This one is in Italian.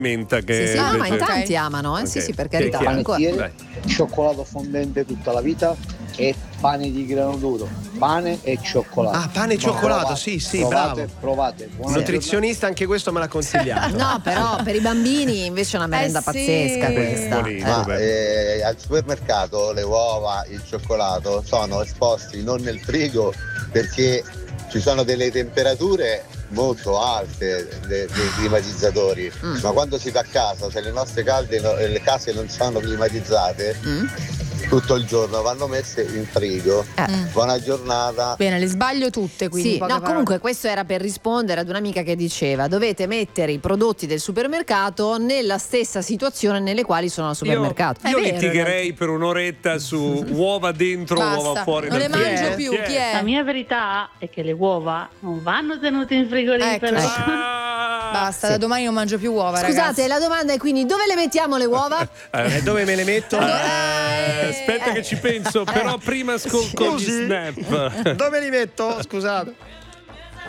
menta che Sì, no, ma in invece... tanti amano, Ok. sì, per Che è carità. chiaro. Panettiere, cioccolato fondente tutta la vita e pane di grano duro, pane e cioccolato. Ah, pane e cioccolato, sì, provate, bravo. Provate. Buona Nutrizionista, anche questo me l'ha consigliato. No, però per i bambini invece è una merenda sì. pazzesca questa. Buonino, Ma vabbè. al supermercato le uova, il cioccolato sono esposti non nel frigo perché ci sono delle temperature molto alte dei climatizzatori, ma quando si va a casa, se le nostre le case non sono climatizzate, tutto il giorno vanno messe in frigo. Buona giornata. Bene, le sbaglio tutte, quindi. Sì, poche no, parole. comunque questo era per rispondere ad un'amica che diceva: dovete mettere i prodotti del supermercato nella stessa situazione nelle quali sono al supermercato. Io È vero, litigherei per un'oretta su uova dentro, Basta, uova fuori non dal le frigo. mangio più. Chi è? La mia verità è che le uova non vanno tenute in frigorifero. Ecco. Ah! Basta, da domani non mangio più uova, Scusate, ragazzi. la domanda è quindi dove le mettiamo le uova? Dove me le metto? Aspetta che ci penso, però prima ascolto gli Scusi? snap. Dove li metto? Scusate.